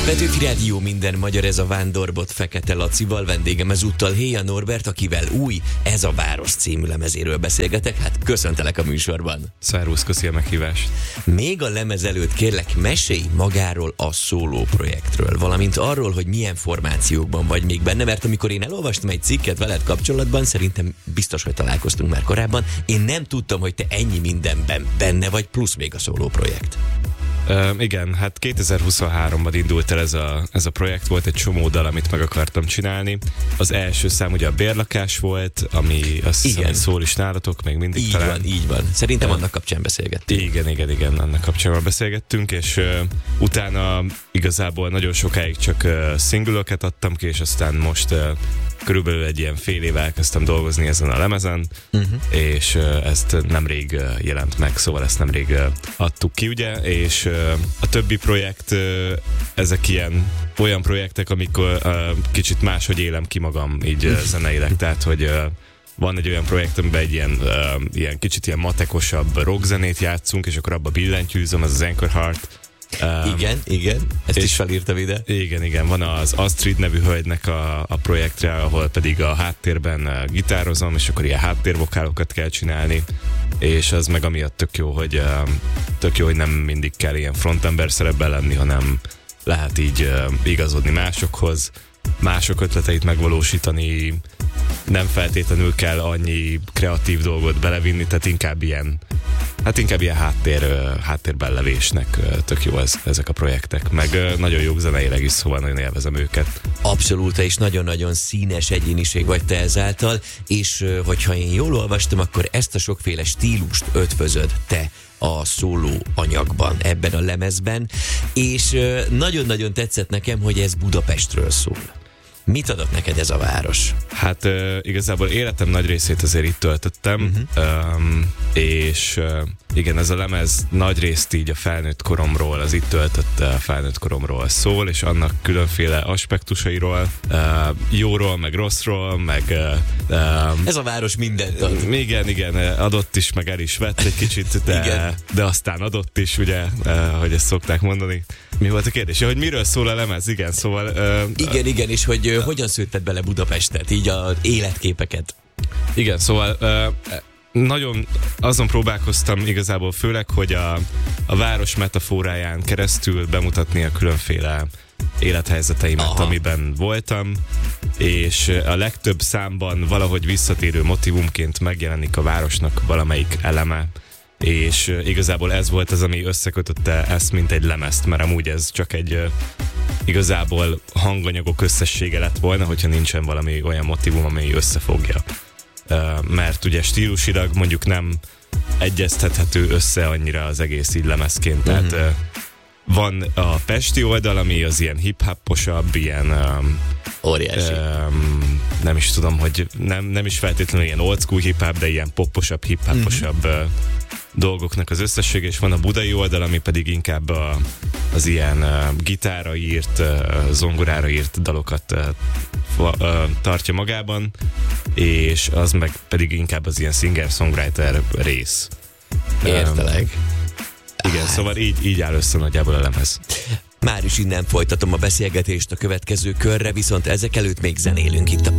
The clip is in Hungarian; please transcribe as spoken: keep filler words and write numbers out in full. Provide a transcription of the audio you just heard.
Petőfi Rádió, minden magyar, ez a Vándorbot Fekete Lacival, vendégem ezúttal Héja Norbert, akivel új Ez a város című lemezéről beszélgetek. Hát köszöntelek a műsorban. Szervusz, köszi a meghívást. Még a lemez előtt kérlek, mesélj magáról a szóló projektről, valamint arról, hogy milyen formációkban vagy még benne, mert amikor én elolvastam egy cikket veled kapcsolatban, szerintem biztos, hogy találkoztunk már korábban, én nem tudtam, hogy te ennyi mindenben benne vagy, plusz még a szóló projekt. Uh, igen, hát kétezer-huszonháromban indult el ez a, ez a projekt, volt egy csomó dal, amit meg akartam csinálni. Az első szám ugye a Bérlakás volt, ami azt hiszem, hogy szól is nálatok, még mindig így talán. Van, így van. Szerintem annak kapcsán beszélgettünk. Igen, igen, igen, annak kapcsán beszélgettünk, és uh, utána igazából nagyon sokáig csak uh, single-öket adtam ki, és aztán most uh, körülbelül egy ilyen fél éve elkezdtem dolgozni ezen a lemezen, uh-huh. és uh, ezt nemrég uh, jelent meg, szóval ezt nemrég uh, adtuk ki, ugye, és uh, a többi projekt, uh, ezek ilyen olyan projektek, amikor uh, kicsit máshogy élem ki magam így uh, zeneileg, tehát hogy uh, van egy olyan projekt, amiben egy ilyen, uh, ilyen kicsit ilyen matekosabb rockzenét játszunk, és akkor abba billentyűzöm, ez az Anchor Heart. Um, igen, igen, ezt is felírtam ide. Igen, igen, van az Astrid nevű hölgynek a, a projektre, ahol pedig a háttérben uh, gitározom, és akkor ilyen háttérvokálokat kell csinálni, és az meg amiatt tök jó, hogy uh, tök jó, hogy nem mindig kell ilyen frontember szerepben lenni, hanem lehet így uh, igazodni másokhoz, mások ötleteit megvalósítani, nem feltétlenül kell annyi kreatív dolgot belevinni, tehát inkább ilyen Hát inkább ilyen háttér, háttérben levésnek tök jó ez, ezek a projektek, meg nagyon jó zeneileg is, szóval nagyon élvezem őket. Abszolút, és nagyon-nagyon színes egyéniség vagy te ezáltal, és hogyha én jól olvastam, akkor ezt a sokféle stílust ötvözöd te a szóló anyagban, ebben a lemezben, és nagyon-nagyon tetszett nekem, hogy ez Budapestről szól. Mit adott neked ez a város? Hát uh, igazából életem nagy részét azért itt töltöttem, uh-huh. um, és uh, igen, ez a lemez nagy részt így a felnőtt koromról, az itt töltött uh, felnőtt koromról szól, és annak különféle aspektusairól, uh, jóról, meg rosszról, meg... Uh, um, ez a város mindent ad. Igen, igen, adott is, meg el is vett egy kicsit, de, de aztán adott is, ugye, uh, hogy ezt szokták mondani. Mi volt a kérdés? Ja, hogy miről szól a lemez? Igen, szóval... Uh, igen, igen, és hogy uh, hogyan szőtted bele Budapestet, így az életképeket? Igen, szóval uh, nagyon azon próbálkoztam igazából főleg, hogy a, a város metaforáján keresztül bemutatni a különféle élethelyzeteimet, aha. amiben voltam, és a legtöbb számban valahogy visszatérő motívumként megjelenik a városnak valamelyik eleme, és igazából ez volt az, ami összekötötte ezt, mint egy lemezt, mert amúgy ez csak egy uh, igazából hanganyagok összessége lett volna, hogyha nincsen valami olyan motívum, ami összefogja. Uh, mert ugye stílusilag mondjuk nem egyeztethető össze annyira az egész így lemezként, tehát uh, van a pesti oldal, ami az ilyen hip-hoposabb, ilyen um, óriási. Um, nem is tudom, hogy nem, nem is feltétlenül ilyen old school hip-hop, de ilyen poposabb, hip-hoposabb uh-huh. uh, dolgoknak az összessége, és van a budai oldal, ami pedig inkább a, az ilyen uh, gitára írt, uh, zongorára írt dalokat uh, uh, tartja magában, és az meg pedig inkább az ilyen singer-songwriter rész. Értelek. Um, igen, szóval így, így áll össze nagyjából a lemez. Már is innen folytatom a beszélgetést a következő körre, viszont ezek előtt még zenélünk itt a